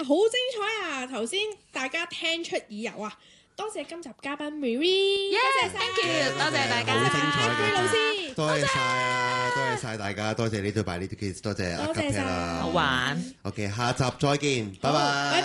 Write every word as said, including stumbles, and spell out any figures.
好精彩啊！頭先大家聽出耳油啊！多謝今集嘉賓 Mary， 多謝晒 ，thank you，多謝大家， 好精彩嘅， 老師， 多謝晒啊，多謝晒大家，多謝呢對 by 呢對 kids，多謝阿 Capella， 好玩。 OK，下集再見，拜拜。